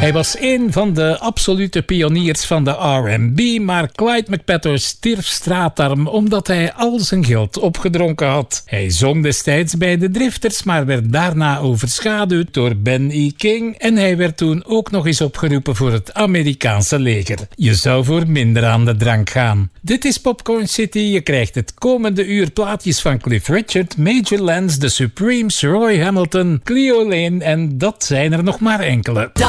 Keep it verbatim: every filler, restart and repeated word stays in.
Hij was een van de absolute pioniers van de R en B, maar Clyde McPhatter stierf straatarm omdat hij al zijn geld opgedronken had. Hij zong destijds bij de Drifters, maar werd daarna overschaduwd door Ben E. King en hij werd toen ook nog eens opgeroepen voor het Amerikaanse leger. Je zou voor minder aan de drank gaan. Dit is Popcorn City. Je krijgt het komende uur plaatjes van Cliff Richard, Major Lance, The Supremes, Roy Hamilton, Cleo Lane en dat zijn er nog maar enkele.